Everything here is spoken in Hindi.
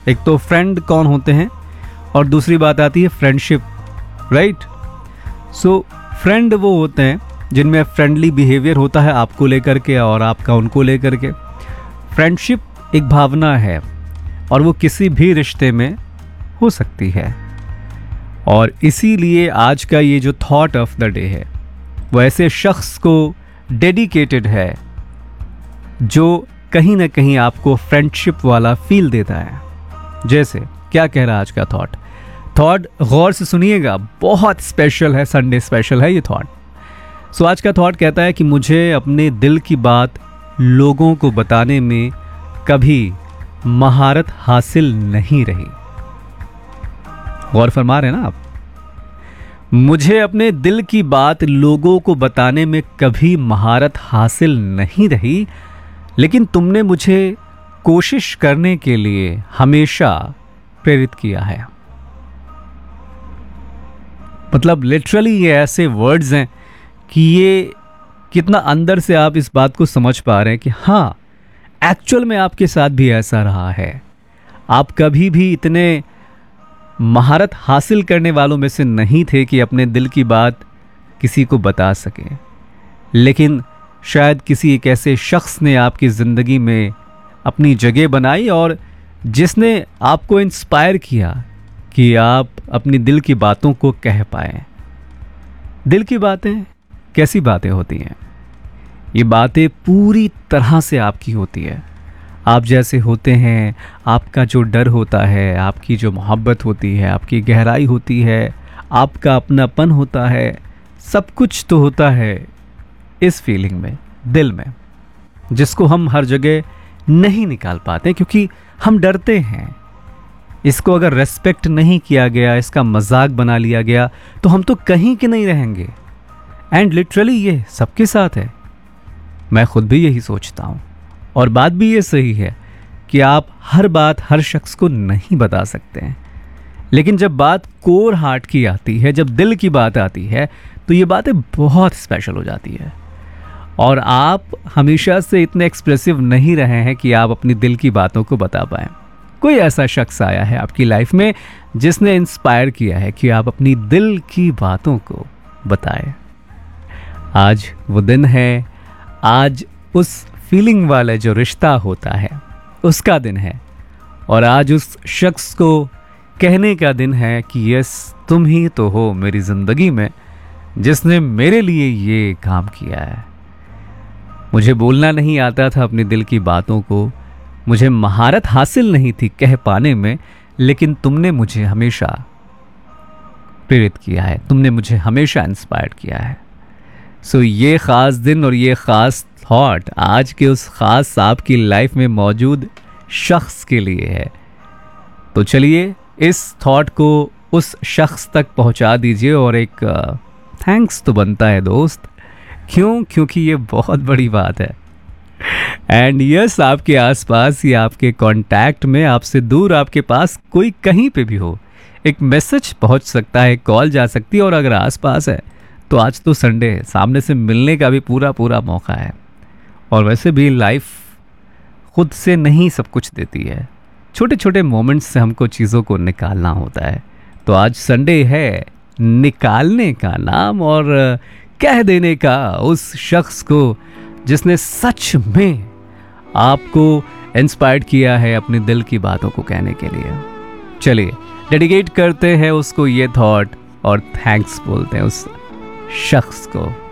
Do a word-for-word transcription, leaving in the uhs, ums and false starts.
एक तो फ्रेंड कौन होते हैं और दूसरी बात आती है फ्रेंडशिप, राइट। सो फ्रेंड वो होते हैं जिनमें फ्रेंडली बिहेवियर होता है आपको लेकर के और आपका उनको लेकर के। फ्रेंडशिप एक भावना है और वो किसी भी रिश्ते में हो सकती है, और इसीलिए आज का ये जो थॉट ऑफ द डे है वो ऐसे शख्स को डेडिकेटेड है जो कहीं ना कहीं आपको फ्रेंडशिप वाला फील देता है। जैसे क्या कह रहा है आज का थॉट, थॉट गौर से सुनिएगा, बहुत स्पेशल है, संडे स्पेशल है ये थॉट। सो आज का थॉट कहता है कि मुझे अपने दिल की बात लोगों को बताने में कभी महारत हासिल नहीं रही। गौर फरमा रहे हैं ना आप? मुझे अपने दिल की बात लोगों को बताने में कभी महारत हासिल नहीं रही, लेकिन तुमने मुझे कोशिश करने के लिए हमेशा प्रेरित किया है। मतलब लिटरली ये ऐसे वर्ड्स हैं कि ये कितना अंदर से आप इस बात को समझ पा रहे हैं कि हाँ, एक्चुअल में आपके साथ भी ऐसा रहा है। आप कभी भी इतने महारत हासिल करने वालों में से नहीं थे कि अपने दिल की बात किसी को बता सकें, लेकिन शायद किसी एक ऐसे शख्स ने आपकी ज़िंदगी में अपनी जगह बनाई और जिसने आपको इंस्पायर किया कि आप अपनी दिल की बातों को कह पाएं। दिल की बातें कैसी बातें होती हैं? ये बातें पूरी तरह से आपकी होती है। आप जैसे होते हैं, आपका जो डर होता है, आपकी जो मोहब्बत होती है, आपकी गहराई होती है, आपका अपनापन होता है, सब कुछ तो होता है इस फीलिंग में, दिल में, जिसको हम हर जगह नहीं निकाल पाते क्योंकि हम डरते हैं। इसको अगर रेस्पेक्ट नहीं किया गया, इसका मजाक बना लिया गया, तो हम तो कहीं के नहीं रहेंगे। एंड लिटरली ये सबके साथ है। मैं खुद भी यही सोचता हूँ, और बात भी ये सही है कि आप हर बात हर शख्स को नहीं बता सकते हैं, लेकिन जब बात कोर हार्ट की आती है, जब दिल की बात आती है, तो ये बातें बहुत स्पेशल हो जाती है। और आप हमेशा से इतने एक्सप्रेसिव नहीं रहे हैं कि आप अपनी दिल की बातों को बता पाएं। कोई ऐसा शख्स आया है आपकी लाइफ में जिसने इंस्पायर किया है कि आप अपनी दिल की बातों को बताएं। आज वो दिन है, आज उस फीलिंग वाला जो रिश्ता होता है उसका दिन है, और आज उस शख्स को कहने का दिन है कि यस, तुम ही तो हो मेरी ज़िंदगी में जिसने मेरे लिए ये काम किया है। मुझे बोलना नहीं आता था अपनी दिल की बातों को, मुझे महारत हासिल नहीं थी कह पाने में, लेकिन तुमने मुझे हमेशा प्रेरित किया है, तुमने मुझे हमेशा इंस्पायर किया है। सो so, ये ख़ास दिन और ये ख़ास थॉट आज के उस ख़ास आपकी लाइफ में मौजूद शख्स के लिए है। तो चलिए इस थॉट को उस शख्स तक पहुंचा दीजिए, और एक थैंक्स तो बनता है दोस्त। क्यों? क्योंकि ये बहुत बड़ी बात है। एंड यस, आपके आसपास या आपके कांटेक्ट में, आपसे दूर, आपके पास कोई कहीं पे भी हो, एक मैसेज पहुंच सकता है, कॉल जा सकती है, और अगर आसपास है तो आज तो संडे है, सामने से मिलने का भी पूरा पूरा मौका है। और वैसे भी लाइफ खुद से नहीं सब कुछ देती है, छोटे छोटे मोमेंट्स से हमको चीज़ों को निकालना होता है। तो आज संडे है निकालने का नाम और कह देने का उस शख्स को जिसने सच में आपको इंस्पायर्ड किया है अपने दिल की बातों को कहने के लिए। चलिए डेडिकेट करते हैं उसको ये थॉट और थैंक्स बोलते हैं उस शख्स को।